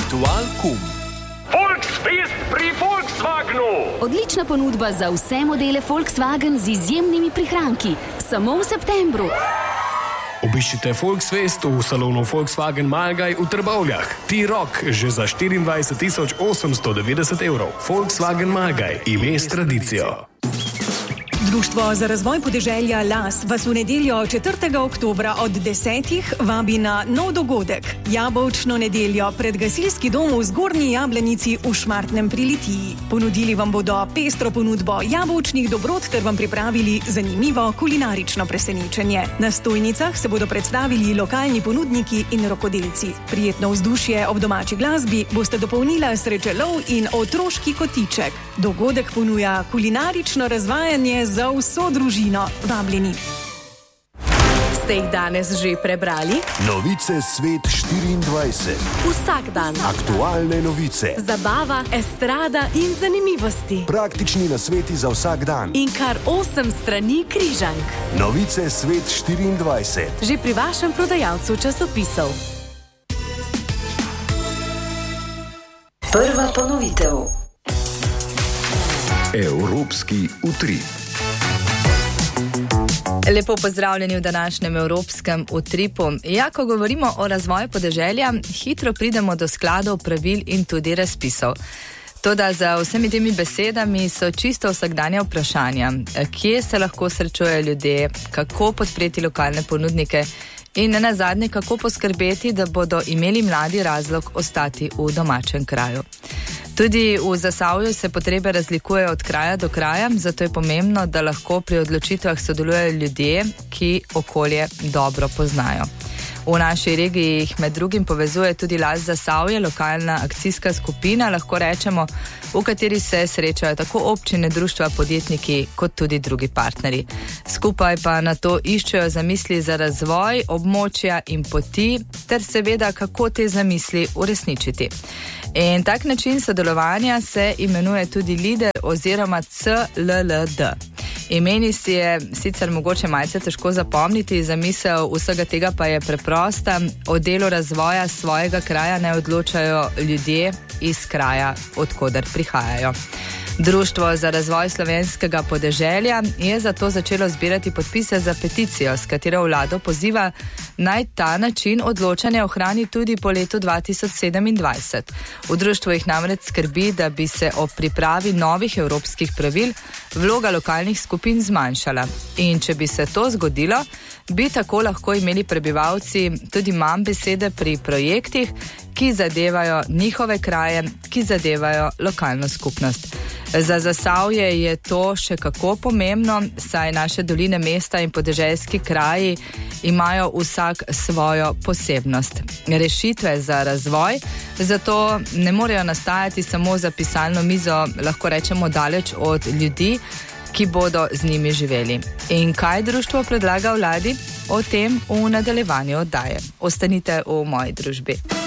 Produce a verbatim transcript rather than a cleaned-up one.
Virtual Kum. Volksfest pri Volkswagenu! Odlična ponudba za vse modele Volkswagen z izjemnimi prihranki. Samo v septembru. Obiščite Volksfest v salonu Volkswagen Malgaj v Trbovljah. T-Roc že za štiriindvajset tisoč osemsto devetdeset evrov. Volkswagen Malgaj, ime s tradicijo. Društvo za razvoj podeželja Las vas v nedeljo četrtega oktobra od desetih vabi na nov dogodek. Jabolčno nedeljo pred gasilski dom v Zgornji Jablanici v Šmartnem pri Litiji. Ponudili vam bodo pestro ponudbo jabolčnih dobrot ter vam pripravili zanimivo kulinarično presenečenje. Na stojnicah se bodo predstavili lokalni ponudniki in rokodelci. Prijetno vzdušje ob domači glasbi boste dopolnila srečelov in otroški kotiček. Dogodek ponuja kulinarično razvajanje za vso družino. Vabljeni. Ste jih danes že prebrali? Novice Svet štiriindvajset. Vsak dan. Aktualne novice. Zabava, estrada in zanimivosti. Praktični nasveti za vsak dan. In kar osem strani križank. Novice Svet štiriindvajset. Že pri vašem prodajalcu časopisov. Prva ponovitev. Evropski utrip. Lepo pozdravljeni v današnjem Evropskem utripu. Ja, ko govorimo o razvoju podeželja, hitro pridemo do skladov, pravil in tudi razpisov. Toda za vsemi temi besedami so čisto vsakdanja vprašanja. Kje se lahko srečujejo ljudje, kako podpreti lokalne ponudnike in nenazadnje, kako poskrbeti, da bodo imeli mladi razlog ostati v domačem kraju. Tudi v Zasavju se potrebe razlikujejo od kraja do kraja, zato je pomembno, da lahko pri odločitvah sodelujejo ljudje, ki okolje dobro poznajo. V naši regiji jih med drugim povezuje tudi Las Zasavje, lokalna akcijska skupina, lahko rečemo, v kateri se srečajo tako občine, društva, podjetniki kot tudi drugi partnerji. Skupaj pa na to iščejo zamisli za razvoj območja in poti, ter seveda kako te zamisli uresničiti. In tak način sodelovanja se imenuje tudi LIDER oziroma C L L D. Imeni si je sicer mogoče malce težko zapomniti, zamisel vsega tega pa je preprosta. O delu razvoja svojega kraja ne odločajo ljudje iz kraja, odkoder prihajajo. Društvo za razvoj slovenskega podeželja je zato začelo zbirati podpise za peticijo, s katero vlado poziva naj ta način odločanja ohrani tudi po letu dva tisoč sedemindvajset. V društvu jih namreč skrbi, da bi se ob pripravi novih evropskih pravil vloga lokalnih skupin zmanjšala. In če bi se to zgodilo, bi tako lahko imeli prebivalci tudi manj besede pri projektih, ki zadevajo njihove kraje, ki zadevajo lokalno skupnost. Za Zasavje je to še kako pomembno, saj naše doline, mesta in podeželski kraji imajo vsak svojo posebnost. Rešitve za razvoj zato ne morejo nastajati samo za pisalno mizo, lahko rečemo daleč od ljudi, ki bodo z njimi živeli. In kaj društvo predlaga vladi? O tem v nadaljevanju oddaje. Ostanite v moji družbi.